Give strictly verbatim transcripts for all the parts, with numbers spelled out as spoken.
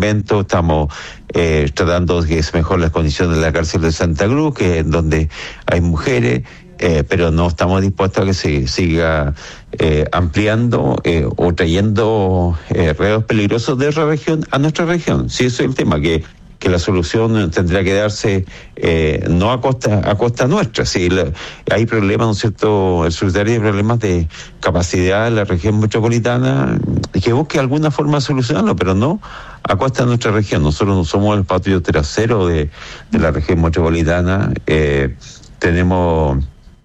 segmento. Estamos eh, tratando de que se mejoren las condiciones de la cárcel de Santa Cruz, que es donde hay mujeres, eh, pero no estamos dispuestos a que se siga eh, ampliando eh, o trayendo eh, reos peligrosos de otra región a nuestra región. Sí, eso es el tema, que que la solución tendría que darse eh, no a costa a costa nuestra. Sí, la, hay problemas, ¿no es cierto? El secretario hay problemas de capacidad en la región metropolitana, que busque alguna forma de solucionarlo, pero no a costa de nuestra región. Nosotros no somos el patio trasero de, de la región metropolitana. Eh, tenemos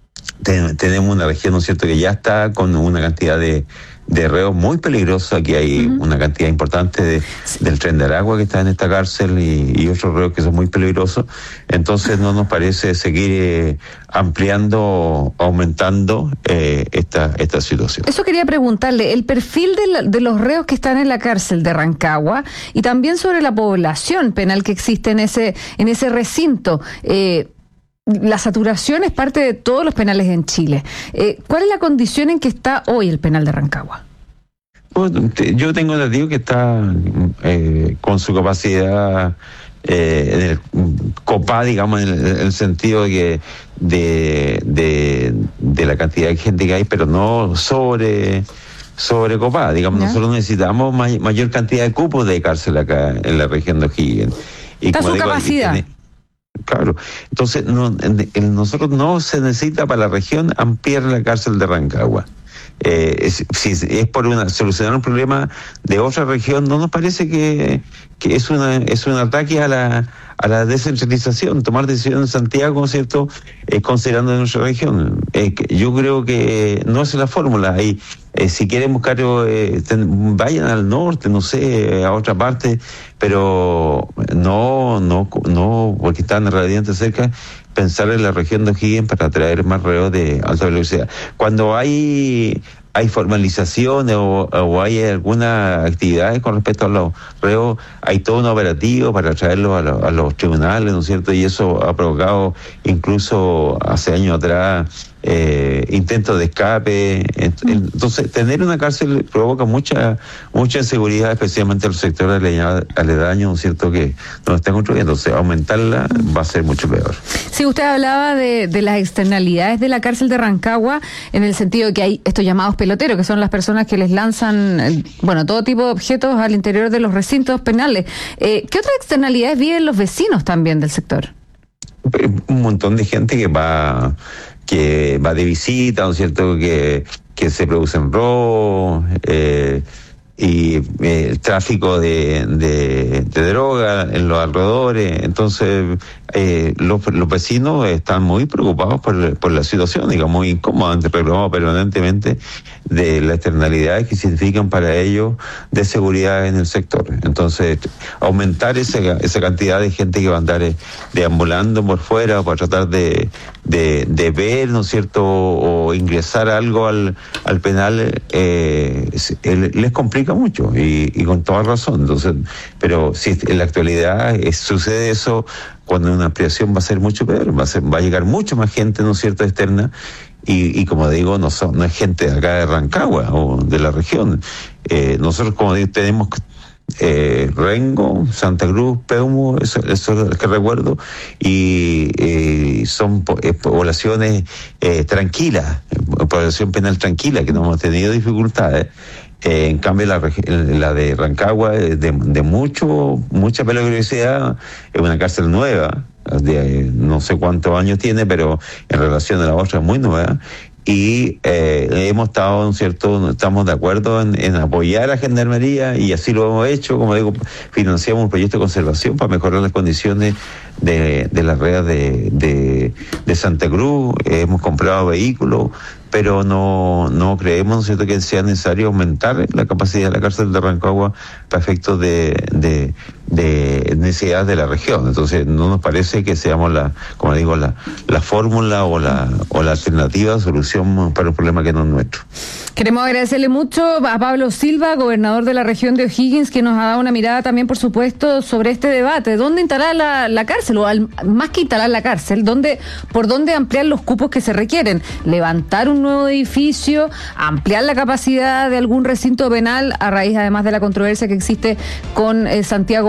ten, tenemos una región, ¿no es cierto?, que ya está con una cantidad de de reos muy peligrosos. Aquí hay uh-huh. una cantidad importante de, del Tren de Aragua que está en esta cárcel y, y otros reos que son muy peligrosos. Entonces no nos parece seguir eh, ampliando, aumentando eh, esta esta situación. Eso quería preguntarle, el perfil de, la, de los reos que están en la cárcel de Rancagua y también sobre la población penal que existe en ese, en ese recinto. Eh, La saturación es parte de todos los penales en Chile. Eh, ¿Cuál es la condición en que está hoy el penal de Rancagua? Bueno, te, yo tengo entendido que está eh, con su capacidad eh, en el, copada, digamos, en el, en el sentido de que de, de, de la cantidad de gente que hay, pero no sobre sobrecopada. Digamos, ¿ya? Nosotros necesitamos may, mayor cantidad de cupos de cárcel acá en la región de O'Higgins. ¿Está su digo, capacidad? Tiene, Claro, entonces no, en, en nosotros no se necesita para la región ampliar la cárcel de Rancagua. Eh, es, si es por una solucionar un problema de otra región, no nos parece que, que es una es un ataque a la a la descentralización, tomar decisiones en Santiago, ¿cierto?, eh, considerando nuestra región. Eh, que yo creo que no es la fórmula. Ahí, eh, si quieren buscar, eh, ten, vayan al norte, no sé, a otra parte, pero no, no, no, porque están relativamente cerca, pensar en la región de O'Higgins para atraer más reos de alta velocidad. Cuando hay hay formalizaciones o, o hay alguna actividad con respecto a los reos, hay todo un operativo para traerlos a, lo, a los tribunales, ¿no es cierto? Y eso ha provocado incluso hace años atrás eh, intentos de escape. Entonces, tener una cárcel provoca mucha mucha inseguridad, especialmente en los sectores aledaños, ¿no es cierto?, que nos están construyendo. Entonces, aumentarla va a ser mucho peor. Sí, usted hablaba de, de las externalidades de la cárcel de Rancagua, en el sentido de que hay estos llamados peloteros, que son las personas que les lanzan, bueno, todo tipo de objetos al interior de los recintos penales. Eh, ¿Qué otras externalidades viven los vecinos también del sector? Un montón de gente que va que va de visita, ¿no es cierto?, que, que se producen robos, eh, y eh, el tráfico de, de, de droga en los alrededores. Entonces, eh, los, los vecinos están muy preocupados por, por la situación, digamos, muy incómoda, reclamamos permanentemente de las externalidades que significan para ellos de seguridad en el sector. Entonces, aumentar esa, esa cantidad de gente que va a andar eh, deambulando por fuera para tratar de, de, de ver, ¿no es cierto?, o ingresar algo al, al penal, eh, les complica mucho y, y con toda razón. Entonces, pero si en la actualidad es, sucede eso, cuando una ampliación va a ser mucho peor, va a ser, va a llegar mucho más gente, ¿no es cierto?, externa, y, y como digo, no son, no es gente de acá de Rancagua o de la región. Eh, nosotros, como digo, tenemos eh, Rengo, Santa Cruz, Peumo, eso, eso es lo que recuerdo, y eh, son po- eh, poblaciones eh, tranquilas, población penal tranquila, que no hemos tenido dificultades. Eh, en cambio, la, la de Rancagua, de, de mucho mucha peligrosidad, es una cárcel nueva, de no sé cuántos años tiene, pero en relación a la otra es muy nueva. Y eh, hemos estado, ¿no es cierto?, estamos de acuerdo en, en apoyar a Gendarmería, y así lo hemos hecho. Como digo, financiamos un proyecto de conservación para mejorar las condiciones de, de la red de, de, de Santa Cruz. Eh, hemos comprado vehículos, pero no no creemos, ¿no es cierto?, que sea necesario aumentar la capacidad de la cárcel de Rancagua para efectos de, de, de necesidades de la región. Entonces, no nos parece que seamos la, como digo, la, la fórmula o la, o la alternativa, solución para un problema que no es nuestro. Queremos agradecerle mucho a Pablo Silva, gobernador de la región de O'Higgins, que nos ha dado una mirada también, por supuesto, sobre este debate. ¿Dónde instalar la, la cárcel? O al, más que instalar la cárcel, ¿dónde, por dónde ampliar los cupos que se requieren? Levantar un nuevo edificio, ampliar la capacidad de algún recinto penal, a raíz además de la controversia que existe con eh, Santiago